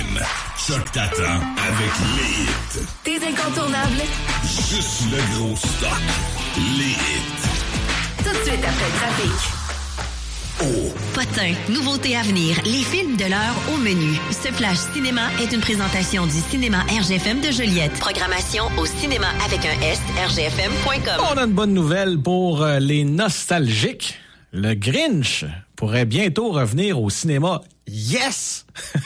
FM. Choc t'attend avec les hits. Tes incontournables. Juste le gros stock. Les hits. Tout de suite après le trafic. Potin, nouveauté à venir, les films de l'heure au menu. Ce flash cinéma est une présentation du cinéma RGFM de Joliette. Programmation au cinéma avec un S, rgfm.com. On a une bonne nouvelle pour les nostalgiques. Le Grinch pourrait bientôt revenir au cinéma. Yes!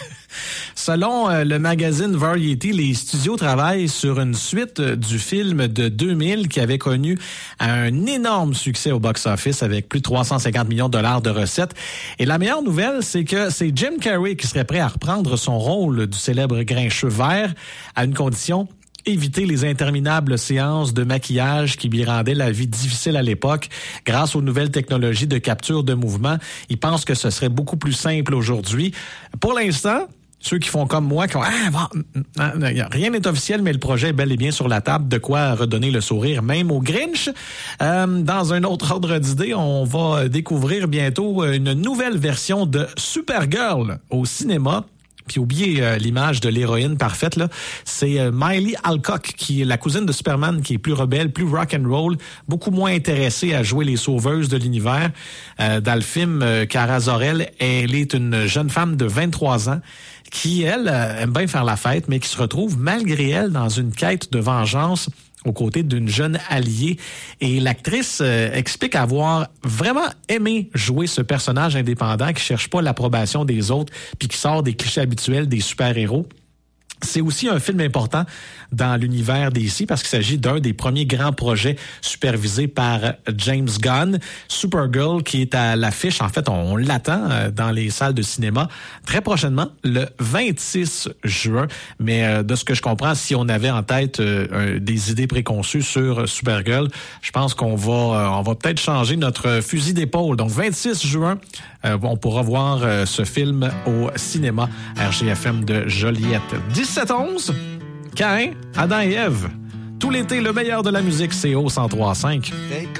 Selon le magazine Variety, les studios travaillent sur une suite du film de 2000 qui avait connu un énorme succès au box-office avec plus de 350 millions de dollars de recettes. Et la meilleure nouvelle, c'est que c'est Jim Carrey qui serait prêt à reprendre son rôle du célèbre Grincheux vert à une condition: éviter les interminables séances de maquillage qui lui rendaient la vie difficile à l'époque. Grâce aux nouvelles technologies de capture de mouvement, il pense que ce serait beaucoup plus simple aujourd'hui. Pour l'instant, ceux qui font comme moi, qui ont rien n'est officiel, mais le projet est bel et bien sur la table, de quoi redonner le sourire même au Grinch. Dans un autre ordre d'idée, on va découvrir bientôt une nouvelle version de Supergirl au cinéma. Puis oubliez l'image de l'héroïne parfaite, là. C'est Miley Alcock, qui est la cousine de Superman, qui est plus rebelle, plus rock'n'roll, beaucoup moins intéressée à jouer les sauveuses de l'univers. Dans le film Kara Zor-El, elle est une jeune femme de 23 ans qui, elle, aime bien faire la fête, mais qui se retrouve, malgré elle, dans une quête de vengeance aux côtés d'une jeune alliée. Et l'actrice explique avoir vraiment aimé jouer ce personnage indépendant qui cherche pas l'approbation des autres puis qui sort des clichés habituels des super-héros. C'est aussi un film important dans l'univers DC parce qu'il s'agit d'un des premiers grands projets supervisés par James Gunn. Supergirl qui est à l'affiche, en fait, on l'attend dans les salles de cinéma très prochainement, le 26 juin. Mais de ce que je comprends, si on avait en tête des idées préconçues sur Supergirl, je pense qu'on va peut-être changer notre fusil d'épaule. Donc 26 juin, on pourra voir ce film au cinéma RGFM de Joliette. 17-11, Caïn, Adam et Ève. Tout l'été, le meilleur de la musique, c'est au 103.5.